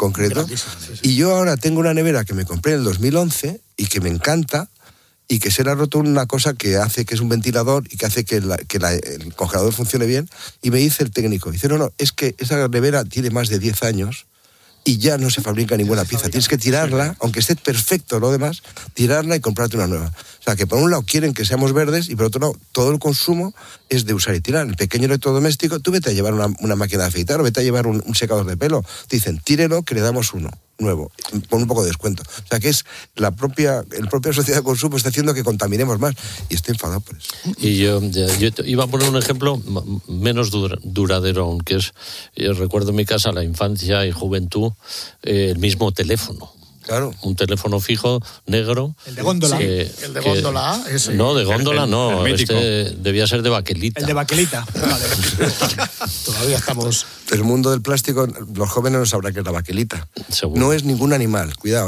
concreto. Sí. Y yo ahora tengo una nevera que me compré en el 2011 y que me encanta, y que se le ha roto una cosa que hace que es un ventilador y que hace que el congelador funcione bien, y me dice el técnico, dice, no, es que esa nevera tiene más de 10 años y ya no se fabrica ninguna pieza, tienes que tirarla, aunque esté perfecto lo demás, tirarla y comprarte una nueva. O sea, que por un lado quieren que seamos verdes y por otro lado todo el consumo es de usar y tirar. El pequeño electrodoméstico, tú vete a llevar una máquina de afeitar o vete a llevar un secador de pelo, te dicen, tírelo que le damos uno nuevo, con un poco de descuento. O sea, que es el propia sociedad de consumo está haciendo que contaminemos más, y estoy enfadado por eso. Y yo iba a poner un ejemplo menos duradero, aunque yo recuerdo en mi casa la infancia y juventud, el mismo teléfono. Claro. Un teléfono fijo, negro. El de góndola. El de góndola, ese. No, de góndola no. Debía ser de baquelita. El de baquelita. Vale. Todavía estamos... El mundo del plástico, los jóvenes no sabrán que es la baquelita. Seguro. No es ningún animal, cuidado,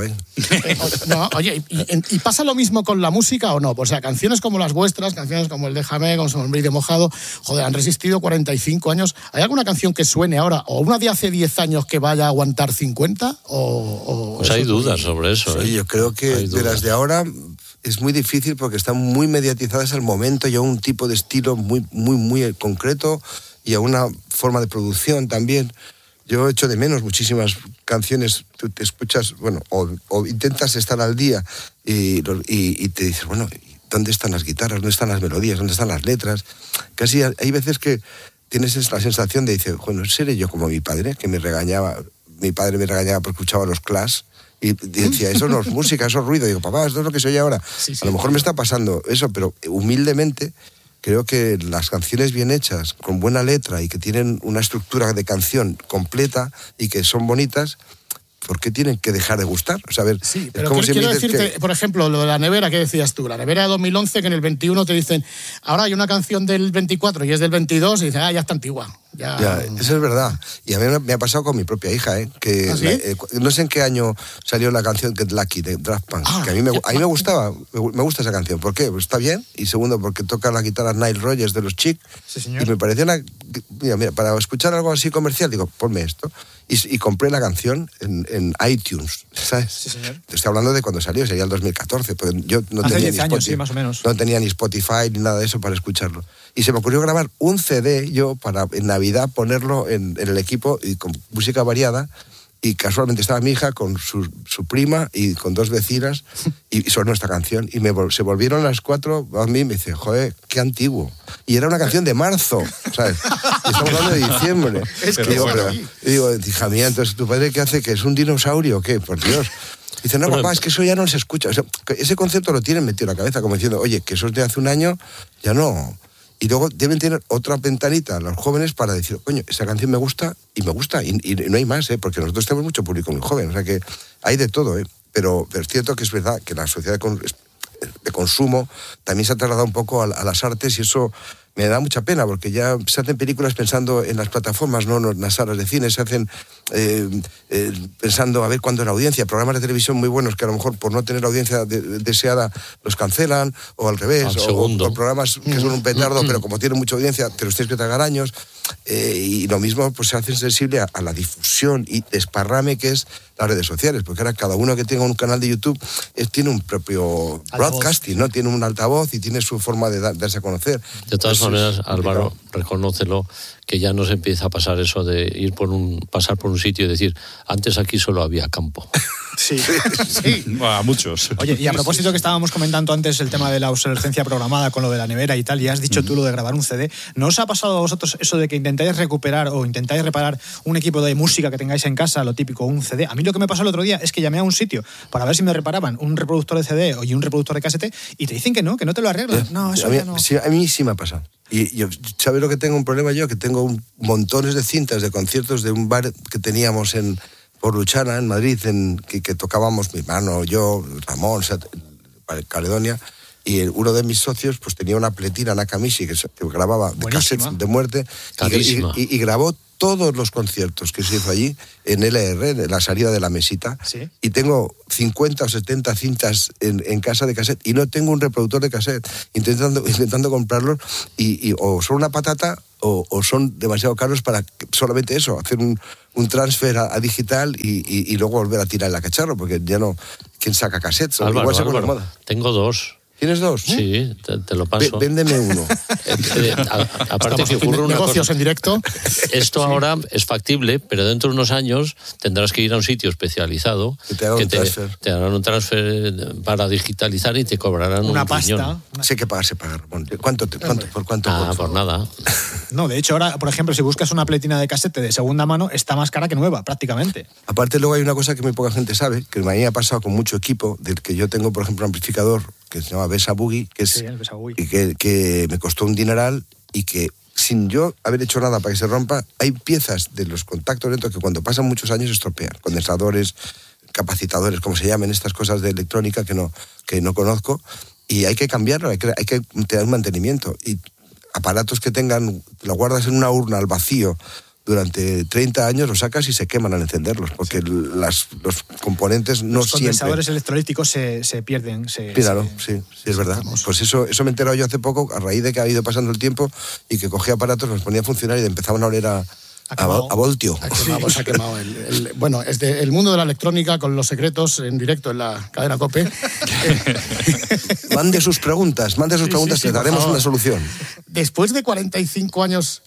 No, oye, ¿y pasa lo mismo con la música o no? O sea, canciones como las vuestras, canciones como el Déjame, con Sombrero Mojado, joder, han resistido 45 años. ¿Hay alguna canción que suene ahora, o una de hace 10 años que vaya a aguantar 50? Pues hay dudas sobre eso. Sí, yo creo que de las de ahora es muy difícil porque están muy mediatizadas al momento y a un tipo de estilo muy, muy, muy concreto y a una forma de producción también. Yo echo de menos muchísimas canciones, tú te escuchas, bueno, o intentas estar al día y te dices, bueno, ¿dónde están las guitarras? ¿Dónde están las melodías? ¿Dónde están las letras? Casi hay veces que tienes la sensación de, dices, bueno, ¿seré yo como mi padre? Que me regañaba, mi padre me regañaba porque escuchaba los Clash y decía, eso no es música, eso es ruido. Y digo, papá, esto es lo que se oye ahora. Sí, a lo mejor me está pasando eso, pero humildemente creo que las canciones bien hechas, con buena letra y que tienen una estructura de canción completa y que son bonitas, ¿por qué tienen que dejar de gustar? O sea, a ver, sí, pero quiero decirte, por ejemplo, lo de la nevera que decías tú, la nevera de 2011, que en el 21 te dicen, ahora hay una canción del 24 y es del 22, y dicen, ya está antigua. Ya, eso es verdad. Y a mí me ha pasado con mi propia hija, que ¿Ah, sí? No sé en qué año salió la canción Get Lucky de Daft Punk, que a mí me gustaba, me gusta esa canción. ¿Por qué? Pues está bien, y segundo, porque toca la guitarra Nile Rodgers de los Chic, sí, señor. Y me parecía mira, para escuchar algo así comercial, digo, ponme esto. Y compré la canción en iTunes, ¿sabes? Sí, señor. Te estoy hablando de cuando salió, sería el 2014, pero yo no Hace tenía 10 ni años, Spotify, sí, más o menos. No tenía ni Spotify ni nada de eso para escucharlo. Y se me ocurrió grabar un CD yo para en Navidad ponerlo en el equipo y con música variada. Y casualmente estaba mi hija con su prima y con dos vecinas y sonó esta canción. Y se volvieron las 4 a mí y me dice, joder, qué antiguo. Y era una canción de marzo, ¿sabes? Y estamos hablando de diciembre. Es que digo, hija mía, entonces ¿tu padre qué hace? ¿Que es un dinosaurio o qué? Por Dios. Dice, no, papá, es que eso ya no se escucha. O sea, ese concepto lo tienen metido en la cabeza, como diciendo, oye, que eso es de hace un año, ya no. Y luego deben tener otra ventanita los jóvenes para decir, coño, esa canción me gusta, y no hay más, porque nosotros tenemos mucho público muy joven, o sea que hay de todo, pero es cierto que es verdad que la sociedad de consumo también se ha trasladado un poco a las artes, y eso me da mucha pena, porque ya se hacen películas pensando en las plataformas, no en las salas de cine, se hacen pensando a ver cuándo es la audiencia, programas de televisión muy buenos que a lo mejor por no tener la audiencia deseada los cancelan, o al revés, o programas que son un petardo, pero como tienen mucha audiencia, te los tienes que tragar años, y lo mismo pues se hace sensible a la difusión y desparrame que es las redes sociales, porque ahora cada uno que tenga un canal de YouTube tiene un propio broadcasting, ¿no? Tiene un altavoz y tiene su forma de darse a conocer. De todas maneras, Álvaro, reconócelo, que ya no se empieza a pasar eso de pasar por un sitio y decir, antes aquí solo había campo. Sí. A muchos. Oye, y a propósito que estábamos comentando antes el tema de la obsolescencia programada con lo de la nevera y tal, y has dicho tú lo de grabar un CD, ¿no os ha pasado a vosotros eso de que intentáis recuperar o intentáis reparar un equipo de música que tengáis en casa, lo típico, un CD? A mí lo que me pasó el otro día es que llamé a un sitio para ver si me reparaban un reproductor de CD y un reproductor de casete, y te dicen que no te lo arreglan. No, eso ya no. Sí, a mí sí me ha pasado. Y yo, ¿sabes lo que tengo un problema yo? Que tengo montones de cintas de conciertos de un bar que teníamos por Luchana, en Madrid, que tocábamos mi hermano, yo, Ramón, Caledonia, y uno de mis socios pues tenía una pletina Nakamichi que grababa de cassettes de muerte y grabó todos los conciertos que se hizo allí en LR, en la salida de la mesita. ¿Sí? Y tengo 50 o 70 cintas en casa de cassette y no tengo un reproductor de cassette, intentando comprarlos, o son una patata o son demasiado caros para solamente eso, hacer un transfer a digital y luego volver a tirar la cacharro, porque ya no... ¿Quién saca cassettes? Álvaro, tengo 2. ¿Tienes 2? Sí, te lo paso. Véndeme uno. Aparte que ocurre una negocios cosa. en directo. Esto ahora es factible, pero dentro de unos años tendrás que ir a un sitio especializado que te harán un transfer para digitalizar y te cobrarán una pasta. riñón. Sé que pagar, Ramón. ¿Por cuánto? Por nada. No, de hecho ahora, por ejemplo, si buscas una pletina de casete de segunda mano, está más cara que nueva, prácticamente. Aparte luego hay una cosa que muy poca gente sabe, que a mí me ha pasado con mucho equipo, del que yo tengo, por ejemplo, un amplificador que se llama Besa Boogie, que es Sí, el Besa Boogie. y que me costó un dineral y que sin yo haber hecho nada para que se rompa, hay piezas de los contactos dentro que cuando pasan muchos años se estropean. Condensadores, capacitadores, como se llaman, estas cosas de electrónica que no conozco, y hay que cambiarlo, hay que tener un mantenimiento. Y aparatos que tengan, lo guardas en una urna al vacío durante 30 años, los sacas y se queman al encenderlos, porque los componentes no siempre... Los condensadores electrolíticos se pierden. Claro, sí, es verdad. Pues eso me he enterado yo hace poco, a raíz de que ha ido pasando el tiempo y que cogía aparatos, los ponía a funcionar y empezaban a oler a voltio. Ha quemado bueno, es el mundo de la electrónica con los secretos en directo en la cadena COPE. Mande sus preguntas, le daremos una solución. Después de 45 años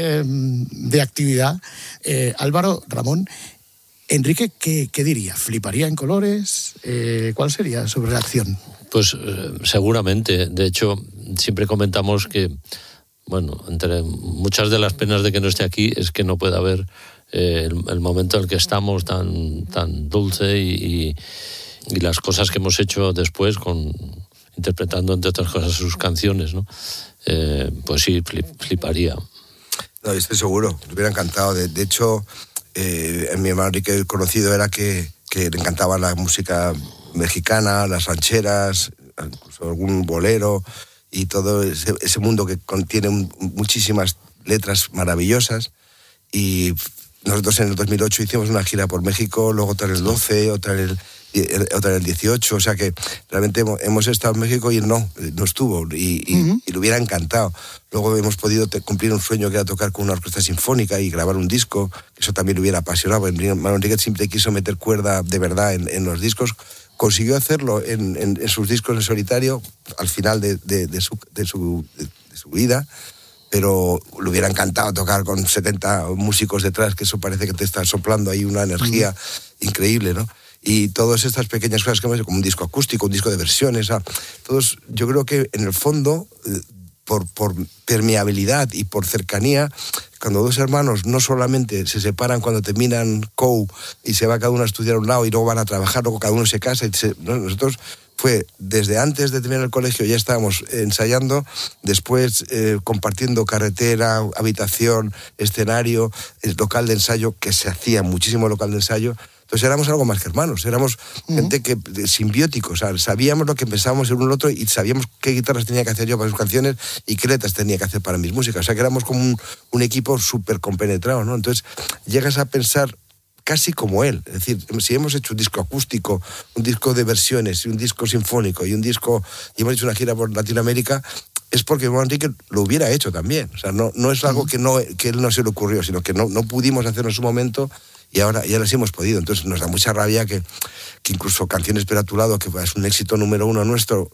de actividad, Álvaro, Ramón, Enrique, ¿qué diría? ¿Fliparía en colores? ¿Cuál sería su reacción? Pues seguramente. De hecho, siempre comentamos que, bueno, entre muchas de las penas de que no esté aquí es que no puede haber el momento en el que estamos tan dulce y las cosas que hemos hecho después interpretando, entre otras cosas, sus canciones, ¿no? Pues sí, fliparía. No, estoy seguro, me hubiera encantado. De hecho, mi hermano Enrique conocido era que le encantaba la música mexicana, las rancheras, incluso algún bolero y todo ese mundo que contiene muchísimas letras maravillosas. Y nosotros en el 2008 hicimos una gira por México, luego otra en el 12, otra en el 18, o sea que realmente hemos estado en México y él no estuvo y le hubiera encantado. Luego hemos podido cumplir un sueño que era tocar con una orquesta sinfónica y grabar un disco, que eso también le hubiera apasionado. Manuel Enrique siempre quiso meter cuerda de verdad en los discos, consiguió hacerlo en sus discos en solitario al final de su vida, pero le hubiera encantado tocar con 70 músicos detrás, que eso parece que te está soplando ahí una energía increíble, ¿no? Y todas estas pequeñas cosas que hemos hecho, como un disco acústico, un disco de versiones, todos, yo creo que en el fondo, por permeabilidad y por cercanía, cuando dos hermanos no solamente se separan cuando terminan COU y se va cada uno a estudiar a un lado y luego van a trabajar, luego cada uno se casa, nosotros fue desde antes de terminar el colegio ya estábamos ensayando, después compartiendo carretera, habitación, escenario, el local de ensayo, que se hacía muchísimo local de ensayo. Entonces éramos algo más que hermanos, éramos gente simbióticos, o sea, sabíamos lo que pensábamos el uno el otro y sabíamos qué guitarras tenía que hacer yo para sus canciones y qué letras tenía que hacer para mis músicas. O sea, que éramos como un equipo súper compenetrado, ¿no? Entonces llegas a pensar casi como él. Es decir, si hemos hecho un disco acústico, un disco de versiones, un disco sinfónico y hemos hecho una gira por Latinoamérica, es porque Juan Enrique lo hubiera hecho también. O sea, no es algo que él no se le ocurrió, sino que no pudimos hacerlo en su momento y ahora ya las hemos podido. Entonces nos da mucha rabia que incluso Canciones para tu lado, que es un éxito número 1 nuestro,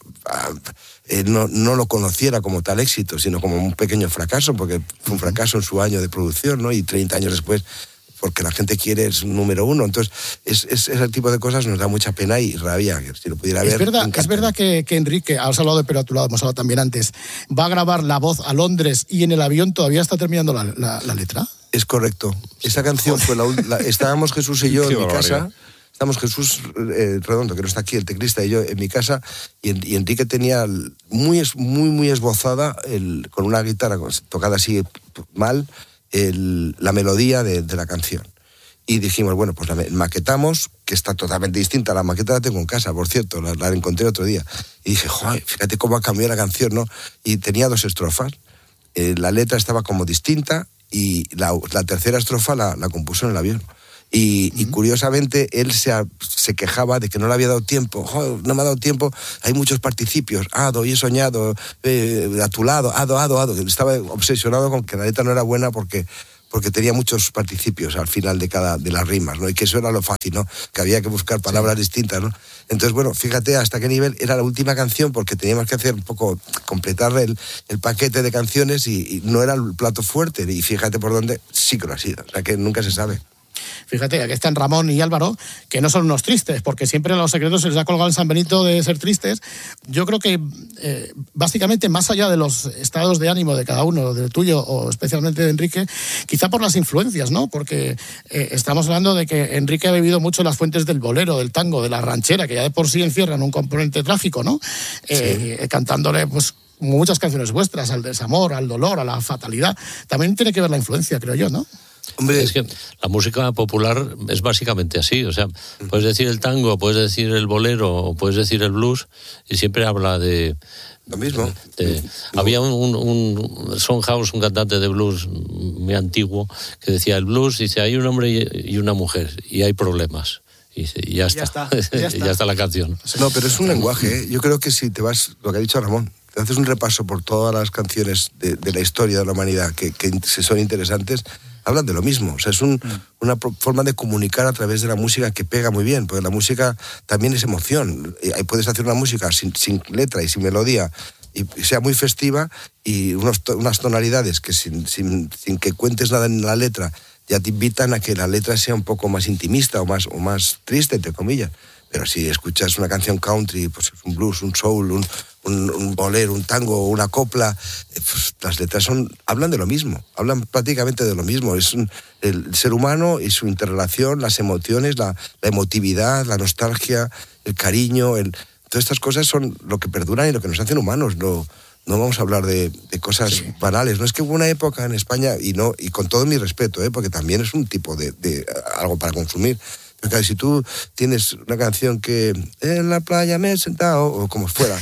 no lo conociera como tal éxito, sino como un pequeño fracaso, porque fue un fracaso en su año de producción, ¿no? Y 30 años después, porque la gente quiere, es un número 1. Entonces, ese tipo de cosas nos da mucha pena y rabia, que si lo pudiera ver. Es verdad que Enrique, has hablado de Pero a tu lado, hemos hablado también antes, va a grabar La Voz a Londres y en el avión todavía está terminando la letra. Es correcto. Esa canción fue estábamos Jesús y yo en mi casa. Estamos Jesús Redondo, que no está aquí, el teclista, y yo en mi casa, y Enrique tenía muy esbozada, con una guitarra tocada así mal, la melodía de la canción. Y dijimos, bueno, pues la maquetamos, que está totalmente distinta. La maqueta la tengo en casa, por cierto, la encontré otro día. Y dije, joder, fíjate cómo ha cambiado la canción, ¿no? Y tenía 2 estrofas. La letra estaba como distinta y la tercera estrofa la compuso en el avión. Y curiosamente él se quejaba de que no le había dado tiempo. No me ha dado tiempo, hay muchos participios. Ado, y he soñado, a tu lado, ado. Estaba obsesionado con que la letra no era buena porque tenía muchos participios al final de las rimas, ¿no? Y que eso era lo fácil, ¿no? Que había que buscar palabras distintas, ¿no? Entonces, bueno, fíjate hasta qué nivel era la última canción, porque teníamos que hacer un poco, completar el paquete de canciones y no era el plato fuerte. Y fíjate por dónde sí que lo ha sido. O sea, que nunca se sabe. Fíjate, aquí están Ramón y Álvaro, que no son unos tristes, porque siempre a Los Secretos se les ha colgado el San Benito de ser tristes. Yo creo que, básicamente, más allá de los estados de ánimo de cada uno, del tuyo o especialmente de Enrique, quizá por las influencias, ¿no? Porque estamos hablando de que Enrique ha bebido mucho las fuentes del bolero, del tango, de la ranchera, que ya de por sí encierran un componente trágico, ¿no? Sí. Cantándole, pues, muchas canciones vuestras, al desamor, al dolor, a la fatalidad. También tiene que ver la influencia, creo yo, ¿no? Hombre, es que la música popular es básicamente así, o sea, puedes decir el tango, puedes decir el bolero, o puedes decir el blues, y siempre habla de... Lo mismo. Había un Sondhaus, un cantante de blues muy antiguo, que decía, el blues, dice, hay un hombre y una mujer, y hay problemas. Y ya está. Ya está la canción. No, pero es un lenguaje, ¿eh? Yo creo que si te vas, lo que ha dicho Ramón, te haces un repaso por todas las canciones de la historia de la humanidad que son interesantes, hablan de lo mismo. O sea, es una forma de comunicar a través de la música que pega muy bien, porque la música también es emoción. Ahí puedes hacer una música sin letra y sin melodía, y sea muy festiva, y unas tonalidades que sin que cuentes nada en la letra ya te invitan a que la letra sea un poco más intimista o más triste, entre comillas. Pero si escuchas una canción country, pues un blues, un soul, un bolero, un tango, una copla, pues las letras hablan de lo mismo, hablan prácticamente de lo mismo. Es el ser humano y su interrelación, las emociones, la emotividad, la nostalgia, el cariño, todas estas cosas son lo que perduran y lo que nos hacen humanos. No vamos a hablar de cosas banales. No es que hubo una época en España, y con todo mi respeto, porque también es un tipo de algo para consumir. Porque si tú tienes una canción que en la playa me he sentado, o como fuera,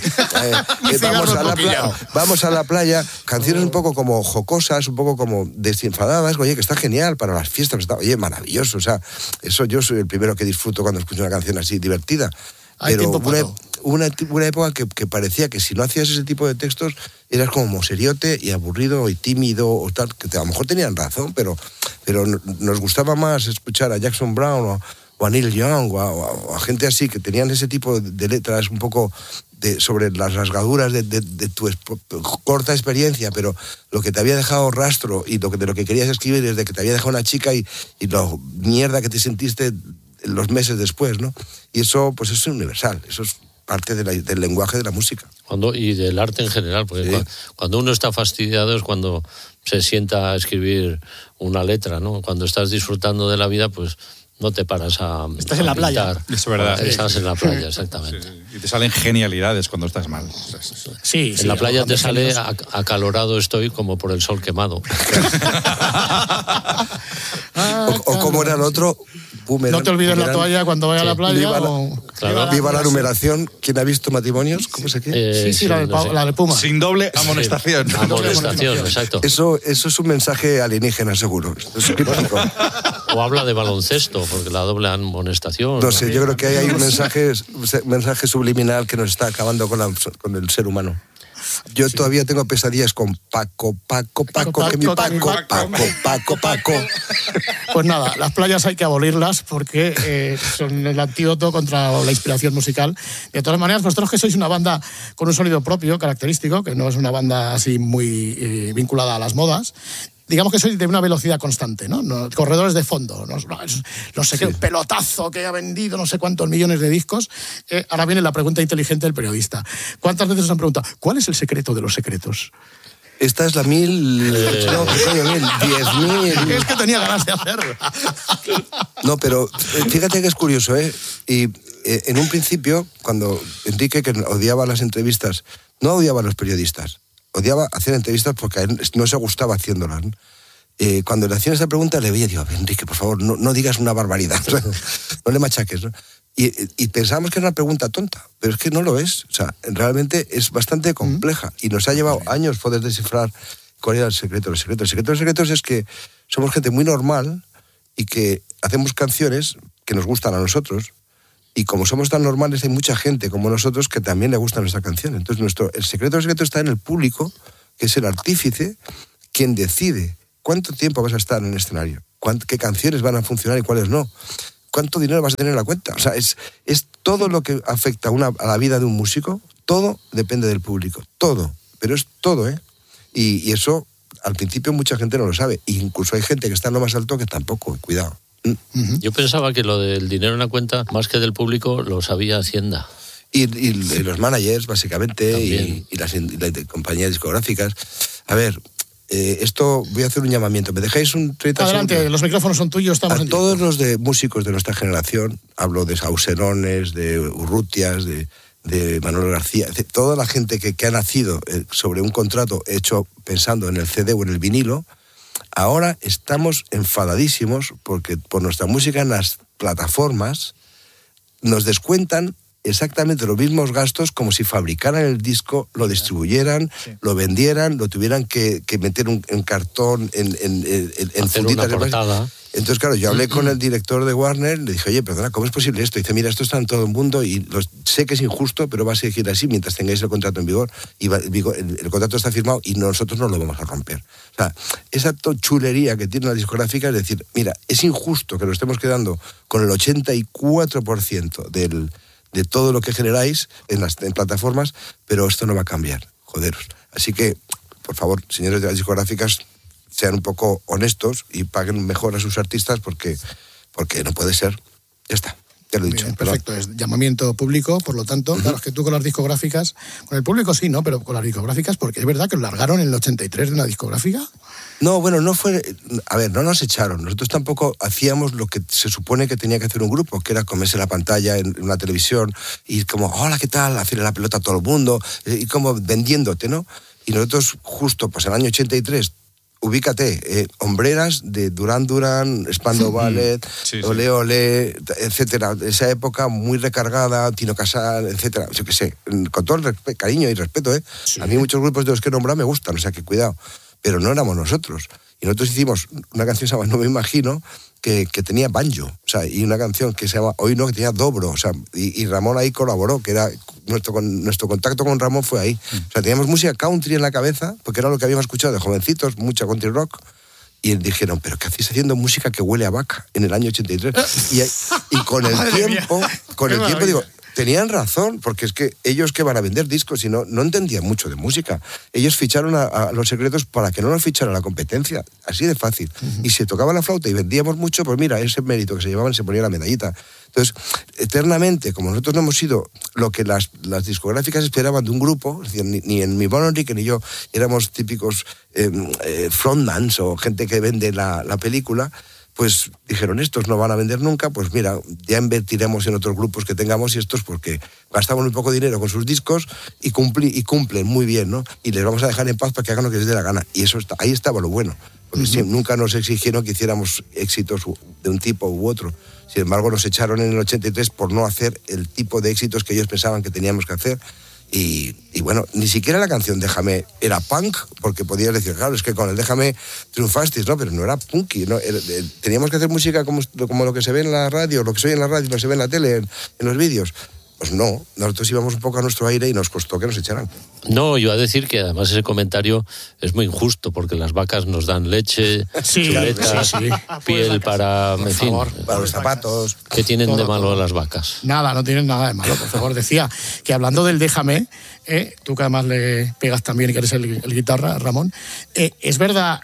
vamos a la playa, canciones un poco como jocosas, un poco como desenfadadas, oye, que está genial para las fiestas, oye, maravilloso, o sea, eso yo soy el primero que disfruto cuando escucho una canción así divertida. Pero una época que parecía que si no hacías ese tipo de textos eras como moseriote y aburrido y tímido o tal, que a lo mejor tenían razón, pero nos gustaba más escuchar a Jackson Brown o a Neil Young o a gente así que tenían ese tipo de letras un poco sobre las rasgaduras de tu corta experiencia, pero lo que te había dejado rastro y de lo que querías escribir desde que te había dejado una chica y la mierda que te sentiste los meses después, ¿no? Y eso, pues es universal, eso es parte del lenguaje de la música. Y del arte en general, porque cuando uno está fastidiado es cuando se sienta a escribir una letra, ¿no? Cuando estás disfrutando de la vida, pues no te paras a... Estás en la playa. Es verdad. Estás en la playa, exactamente. Sí. Y te salen genialidades cuando estás mal. Sí, en la playa te sale acalorado estoy como por el sol quemado. o como era el otro... Boomerang, no te olvides la toalla cuando vayas a la playa. Viva la numeración. ¿Quién ha visto matrimonios? ¿Cómo se quiere? La de Puma. Sin doble amonestación. Sí, amonestación, exacto. Eso es un mensaje alienígena, seguro. O habla de baloncesto, porque la doble amonestación. No sé, yo creo que hay un mensaje subliminal que nos está acabando con el ser humano. Yo todavía tengo pesadillas con Paco, que mi Paco. Pues nada, las playas hay que abolirlas porque son el antídoto contra la inspiración musical. De todas maneras, vosotros que sois una banda con un sonido propio, característico, que no es una banda así muy vinculada a las modas, digamos que sois de una velocidad constante, ¿no? Corredores de fondo, no sé qué pelotazo que ha vendido no sé cuántos millones de discos. Ahora viene la pregunta inteligente del periodista. ¿Cuántas veces os han preguntado cuál es el secreto de los secretos? Esta es la 10.000. Es que tenía ganas de hacerlo. No, pero fíjate que es curioso, Y en un principio, cuando Enrique, que odiaba las entrevistas, no odiaba a los periodistas, odiaba hacer entrevistas porque a él no se gustaba haciéndolas, ¿no? Cuando le hacían esta pregunta le veía y digo, Enrique, por favor, no digas una barbaridad, no le machaques, ¿no? Y pensábamos que era una pregunta tonta, pero es que no lo es. O sea, realmente es bastante compleja y nos ha llevado años poder descifrar cuál era el secreto. El secreto de los secretos es que somos gente muy normal y que hacemos canciones que nos gustan a nosotros, y como somos tan normales hay mucha gente como nosotros que también le gusta nuestra canción. Entonces el secreto está en el público, que es el artífice, quien decide cuánto tiempo vas a estar en el escenario, qué canciones van a funcionar y cuáles no, cuánto dinero vas a tener en la cuenta. O sea, es todo lo que afecta a la vida de un músico, todo depende del público, todo, pero es todo, ¿eh? Y eso al principio mucha gente no lo sabe, e incluso hay gente que está en lo más alto que tampoco, cuidado. Yo pensaba que lo del dinero en la cuenta, más que del público, lo sabía Hacienda. Y los managers, básicamente, y las compañías discográficas. A ver, esto voy a hacer un llamamiento. ¿Me dejáis un 30 Adelante, segundos? los micrófonos son tuyos, estamos en todos directo. los músicos de nuestra generación, hablo de Sauserones, de Urrutias, de Manuel García, toda la gente que ha nacido sobre un contrato hecho pensando en el CD o en el vinilo, ahora estamos enfadadísimos porque por nuestra música en las plataformas nos descuentan exactamente los mismos gastos como si fabricaran el disco, lo distribuyeran, lo vendieran, lo tuvieran que meter en cartón, en funditas de plástico. Entonces, claro, yo hablé con el director de Warner, le dije, oye, perdona, ¿cómo es posible esto? Y dice, mira, esto está en todo el mundo y sé que es injusto, pero va a seguir así mientras tengáis el contrato en vigor. Y el contrato está firmado y nosotros no lo vamos a romper. O sea, esa chulería que tiene la discográfica es decir, mira, es injusto que nos estemos quedando con el 84% de todo lo que generáis en plataformas, pero esto no va a cambiar, joderos. Así que, por favor, señores de las discográficas, sean un poco honestos y paguen mejor a sus artistas porque no puede ser. Ya está, ya lo he dicho. Bien, perfecto, es llamamiento público, por lo tanto, claro, es que tú con las discográficas, con el público sí, ¿no? Pero con las discográficas, porque es verdad que lo largaron en el 83 de una discográfica. No, bueno, no fue... A ver, no nos echaron. Nosotros tampoco hacíamos lo que se supone que tenía que hacer un grupo, que era comerse la pantalla en una televisión y como, hola, ¿qué tal? Hacerle la pelota a todo el mundo y como vendiéndote, ¿no? Y nosotros justo, pues en el año 83, ubícate, hombreras de Duran Duran, Spandau Ballet, Ole Ole, etcétera. Esa época muy recargada, Tino Casal, etcétera. Yo qué sé, con todo el cariño y respeto, ¿eh? Sí. A mí muchos grupos de los que he nombrado me gustan, o sea que cuidado. Pero no éramos nosotros. Y nosotros hicimos una canción que se llama No me imagino, que tenía banjo, o sea, y una canción que se llama Hoy no, que tenía dobro, o sea, y Ramón ahí colaboró, que era nuestro contacto con Ramón fue ahí. O sea, teníamos música country en la cabeza, porque era lo que habíamos escuchado de jovencitos, mucha country rock, y dijeron, ¿pero qué hacéis haciendo música que huele a vaca en el año 83? Y con el tiempo digo, tenían razón, porque es que ellos que van a vender discos y no entendían mucho de música. Ellos ficharon a Los Secretos para que no nos fichara la competencia, así de fácil. Y si tocaba la flauta y vendíamos mucho, pues mira, ese mérito que se llevaban se ponía la medallita. Entonces, eternamente, como nosotros no hemos sido lo que las discográficas esperaban de un grupo, es decir, ni en mi Bono Enrique ni yo éramos típicos frontmans o gente que vende la película, pues dijeron, estos no van a vender nunca, pues mira, ya invertiremos en otros grupos que tengamos y estos porque gastamos muy poco dinero con sus discos y cumplen muy bien, ¿no? Y les vamos a dejar en paz para que hagan lo que les dé la gana. Y eso ahí estaba lo bueno, porque nunca nos exigieron que hiciéramos éxitos de un tipo u otro. Sin embargo, nos echaron en el 83 por no hacer el tipo de éxitos que ellos pensaban que teníamos que hacer. Y bueno, ni siquiera la canción Déjame era punk, porque podías decir, claro, es que con el Déjame triunfasteis, ¿no? Pero no era punky, ¿no? Teníamos que hacer música como lo que se ve en la radio, lo que se oye en la radio, lo que se ve en la tele, en los vídeos. Pues no, nosotros íbamos un poco a nuestro aire y nos costó que nos echaran. No, yo iba a decir que además ese comentario es muy injusto, porque las vacas nos dan leche, chuletas, piel para, en fin, para los zapatos. ¿Qué tienen de malo las vacas? Nada, no tienen nada de malo, por favor. Decía que hablando del Déjame, tú que además le pegas también y que eres el guitarra, Ramón, es verdad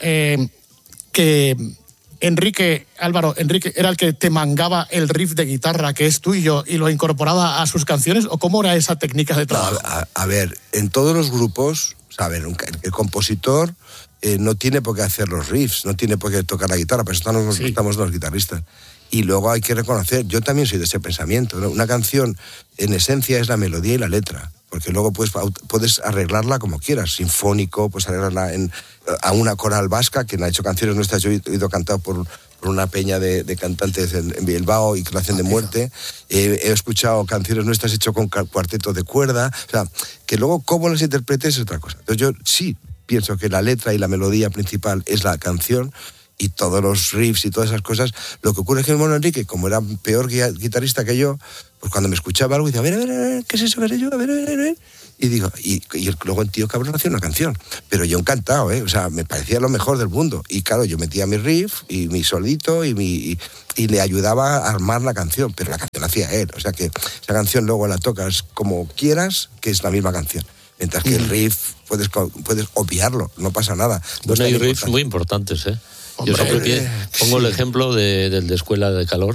que Álvaro Enrique era el que te mangaba el riff de guitarra que es tuyo y lo incorporaba a sus canciones, ¿o cómo era esa técnica de trabajo? No, a ver, en todos los grupos, a ver, el compositor no tiene por qué hacer los riffs, no tiene por qué tocar la guitarra, pero estamos los guitarristas. Y luego hay que reconocer, yo también soy de ese pensamiento, ¿no? Una canción en esencia es la melodía y la letra, porque luego puedes arreglarla como quieras, sinfónico, puedes arreglarla a una coral vasca, que ha hecho canciones nuestras, yo he oído cantado por una peña de cantantes en Bilbao y que lo hacen de muerte, he escuchado canciones nuestras hechas con cuarteto de cuerda, o sea, que luego cómo las interpretes es otra cosa. Entonces yo sí pienso que la letra y la melodía principal es la canción, y todos los riffs y todas esas cosas. Lo que ocurre es que el Mono Enrique, como era peor guitarrista que yo, pues cuando me escuchaba algo decía, a ver, ¿qué es eso? A ver. Y digo, y luego el tío cabrón hacía una canción. Pero yo encantado, o sea, me parecía lo mejor del mundo. Y claro, yo metía mi riff y mi solito y le ayudaba a armar la canción, pero la canción la hacía él. O sea que esa canción luego la tocas como quieras, que es la misma canción. Mientras que el riff puedes obviarlo, no pasa nada. No hay riffs muy importantes, Yo siempre pongo el ejemplo del de Escuela de Calor.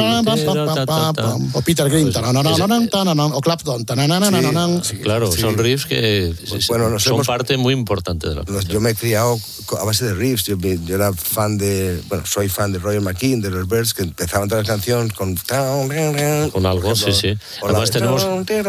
O Peter Green, o Clapton. Claro, son riffs que son parte muy importante de la canción. Yo me he criado a base de riffs. Yo era soy fan de Roger McKean, de los Birds, que empezaban todas las canciones con algo, sí. Además tenemos...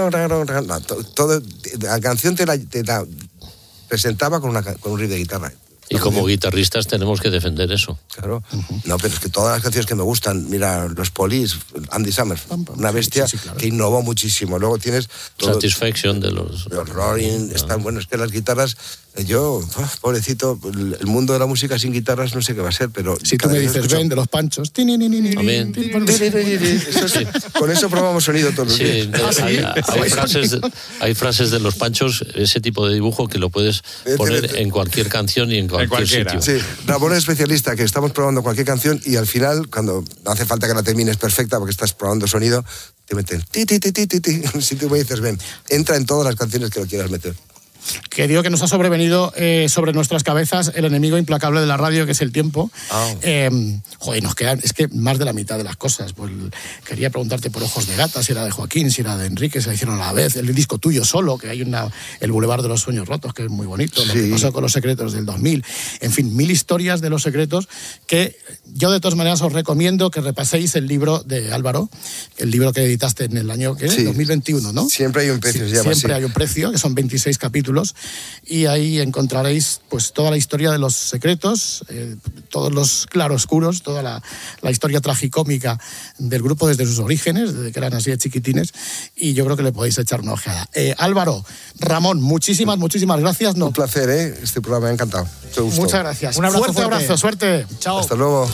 La canción te la presentaba con un riff de guitarra. Y como guitarristas tenemos que defender eso. Claro. No, pero es que todas las canciones que me gustan, mira, los Police, Andy Summers, una bestia claro. Que innovó muchísimo. Luego tienes... Satisfaction de los Rolling, están buenos, que las guitarras... Yo, pobrecito, el mundo de la música sin guitarras no sé qué va a ser, pero... Si tú me dices, ven, de los Panchos... También. Con eso probamos sonido todos los días. Hay frases de los Panchos, ese tipo de dibujo que lo puedes poner en cualquier canción y en cualquier sitio. Sí, Ramón es especialista, que estamos probando cualquier canción y al final, cuando no hace falta que la termines perfecta porque estás probando sonido, te meten ti. Si tú me dices, ven, entra en todas las canciones que lo quieras meter. Que digo que nos ha sobrevenido sobre nuestras cabezas el enemigo implacable de la radio, que es el tiempo. Nos quedan, es que más de la mitad de las cosas. Pues quería preguntarte por Ojos de Gata, si era de Joaquín, si era de Enrique, se la hicieron a la vez. El disco tuyo solo, que hay el Boulevard de los Sueños Rotos, que es muy bonito. Lo que pasó con Los Secretos del 2000. En fin, 1000 historias de Los Secretos, que yo de todas maneras os recomiendo que repaséis el libro de Álvaro, el libro que editaste en el año 2021, ¿no? Siempre hay un precio, siempre hay un precio, que son 26 capítulos. Y ahí encontraréis pues toda la historia de Los Secretos, todos los claroscuros, toda la historia tragicómica del grupo desde sus orígenes, desde que eran así de chiquitines, y yo creo que le podéis echar una ojeada. Álvaro, Ramón, muchísimas gracias. Un placer, este programa me ha encantado. Muchas gracias. Un abrazo fuerte. Abrazo, suerte. Chao. Hasta luego.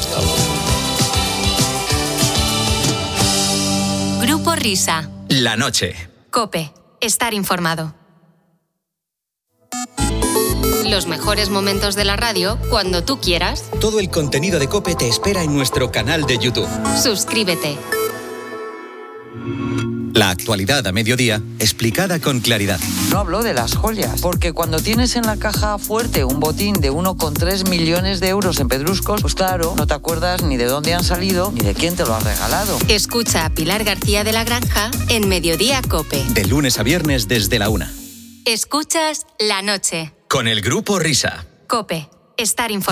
Grupo Risa. La noche. COPE. Estar informado. Los mejores momentos de la radio cuando tú quieras. Todo el contenido de COPE te espera en nuestro canal de YouTube. Suscríbete. La actualidad a mediodía, explicada con claridad. No hablo de las joyas, porque cuando tienes en la caja fuerte un botín de 1,3 millones de euros en pedruscos, pues claro, no te acuerdas ni de dónde han salido ni de quién te lo ha regalado. Escucha a Pilar García de la Granja en Mediodía COPE. De lunes a viernes desde la 1. Escuchas La Noche. Con el Grupo Risa. COPE. Estar informado.